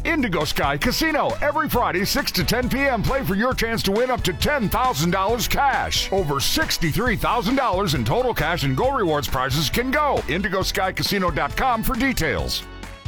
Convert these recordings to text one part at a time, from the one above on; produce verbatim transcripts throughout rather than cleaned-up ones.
Indigo Sky Casino. Every Friday, six to ten p.m. Play for your chance to win up to ten thousand dollars cash. Over sixty-three thousand dollars in total cash and Go Rewards prizes can go. indigo sky casino dot com for details.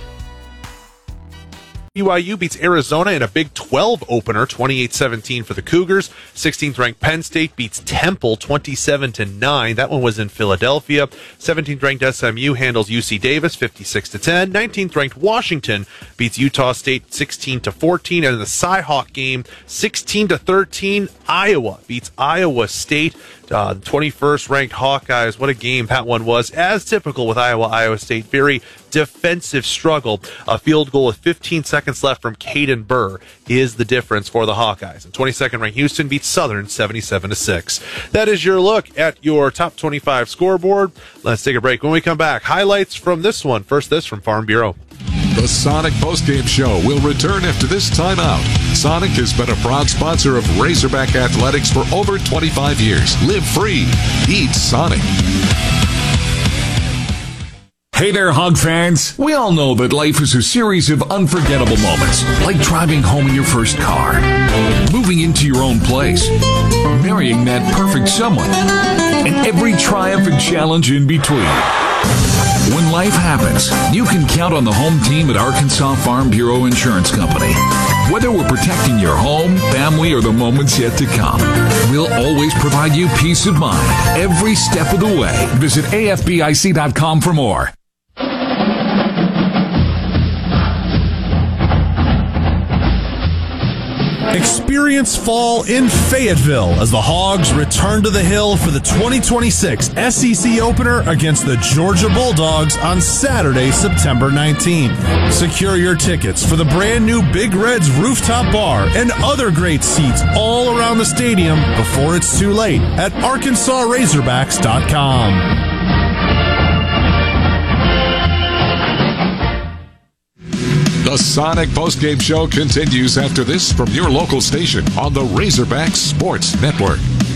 B Y U beats Arizona in a Big twelve opener, twenty-eight seventeen for the Cougars. sixteenth ranked Penn State beats Temple twenty-seven to nine. That one was in Philadelphia. seventeenth ranked S M U handles U C Davis fifty-six to ten. nineteenth ranked Washington beats Utah State sixteen to fourteen. And in the Cy-Hawk game, sixteen to thirteen, Iowa beats Iowa State. Uh, twenty-first ranked Hawkeyes. What a game that one was. As typical with Iowa, Iowa State. Very defensive struggle. A field goal with fifteen seconds left from Caden Burr is the difference for the Hawkeyes. And twenty-second ranked Houston beats Southern seventy-seven to six. That is your look at your top twenty-five scoreboard. Let's take a break. When we come back, highlights from this one. First, this from Farm Bureau. The Sonic Postgame Show will return after this timeout. Sonic has been a proud sponsor of Razorback Athletics for over twenty-five years. Live free. Eat Sonic. Hey there, Hog fans. We all know that life is a series of unforgettable moments, like driving home in your first car, moving into your own place, marrying that perfect someone, and every triumph and challenge in between. When life happens, you can count on the home team at Arkansas Farm Bureau Insurance Company. Whether we're protecting your home, family, or the moments yet to come, we'll always provide you peace of mind every step of the way. Visit A F B I C dot com for more. Experience fall in Fayetteville as the Hogs return to the Hill for the twenty twenty-six S E C opener against the Georgia Bulldogs on Saturday, September nineteenth. Secure your tickets for the brand new Big Red's rooftop bar and other great seats all around the stadium before it's too late at arkansas razorbacks dot com. The Sonic Postgame Show continues after this from your local station on the Razorback Sports Network.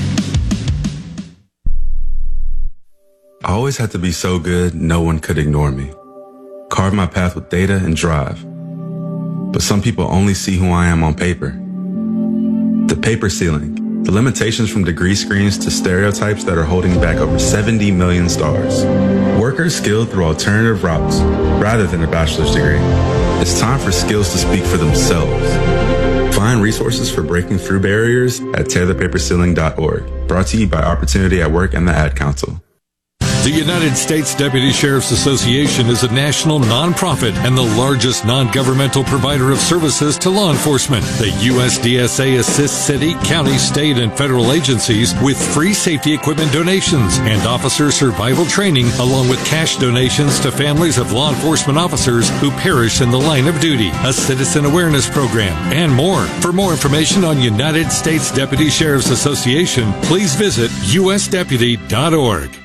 I always had to be so good, no one could ignore me. Carve my path with data and drive. But some people only see who I am on paper. The paper ceiling, the limitations from degree screens to stereotypes that are holding back over seventy million stars. Workers skilled through alternative routes rather than a bachelor's degree. It's time for skills to speak for themselves. Find resources for breaking through barriers at tear the paper ceiling dot org. Brought to you by Opportunity at Work and the Ad Council. The United States Deputy Sheriff's Association is a national nonprofit and the largest non-governmental provider of services to law enforcement. The U S D S A assists city, county, state, and federal agencies with free safety equipment donations and officer survival training, along with cash donations to families of law enforcement officers who perish in the line of duty, a citizen awareness program, and more. For more information on United States Deputy Sheriff's Association, please visit U S deputy dot org.